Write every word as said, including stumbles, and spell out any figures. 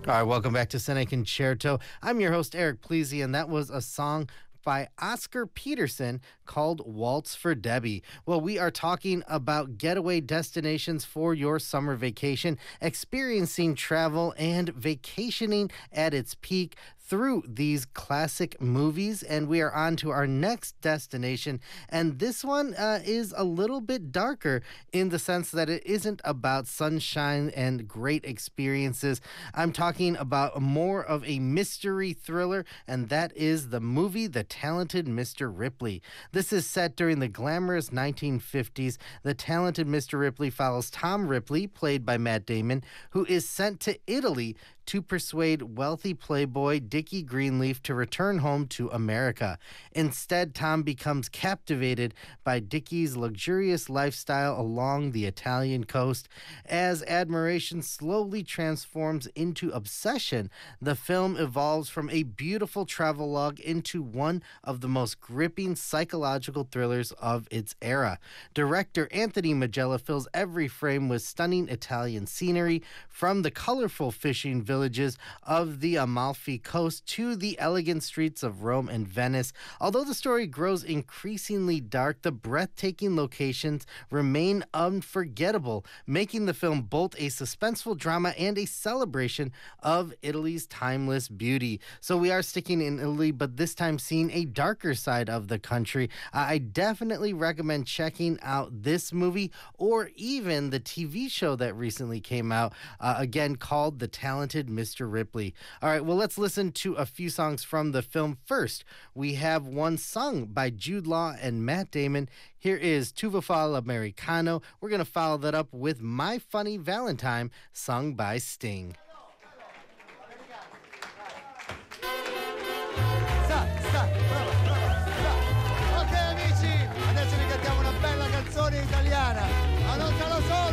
All right, welcome back to Cine Concerto. I'm your host, Eric Plesy, and that was a song by Oscar Peterson called Waltz for Debbie. Well, we are talking about getaway destinations for your summer vacation, experiencing travel and vacationing at its peak through these classic movies. And we are on to our next destination. And this one uh, is a little bit darker in the sense that it isn't about sunshine and great experiences. I'm talking about more of a mystery thriller, and that is the movie The Talented Mister Ripley. This is set during the glamorous nineteen fifties. The Talented Mister Ripley follows Tom Ripley, played by Matt Damon, who is sent to Italy to persuade wealthy playboy Dickie Greenleaf to return home to America. Instead, Tom becomes captivated by Dickie's luxurious lifestyle along the Italian coast. As admiration slowly transforms into obsession, the film evolves from a beautiful travelogue into one of the most gripping psychological thrillers of its era. Director Anthony Minghella fills every frame with stunning Italian scenery, from the colorful fishing villages of the Amalfi Coast to the elegant streets of Rome and Venice. Although the story grows increasingly dark, the breathtaking locations remain unforgettable, making the film both a suspenseful drama and a celebration of Italy's timeless beauty. So we are sticking in Italy, but this time seeing a darker side of the country. Uh, I definitely recommend checking out this movie or even the T V show that recently came out, uh, again called The Talented Mister Ripley. All right, well, let's listen to a few songs from the film. First, we have one sung by Jude Law and Matt Damon. Here is Tu vuoi fare l'americano. We're going to follow that up with My Funny Valentine, sung by Sting. Sta, sta, brava, brava, sta. Ok amici, adesso vi cantiamo una bella canzone italiana.